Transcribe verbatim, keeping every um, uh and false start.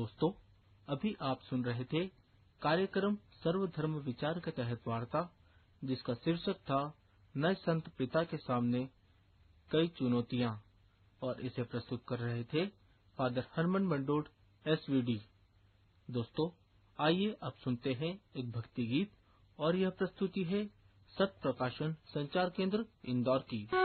दोस्तों, अभी आप सुन रहे थे कार्यक्रम सर्वधर्म विचार के तहत वार्ता, जिसका शीर्षक था नए संत पिता के सामने कई चुनौतियां, और इसे प्रस्तुत कर रहे थे father Harman बंडोड S V D. दोस्तों, आइए अब सुनते हैं एक भक्ति गीत, और यह प्रस्तुति है सत प्रकाशन संचार केंद्र इंदौर की।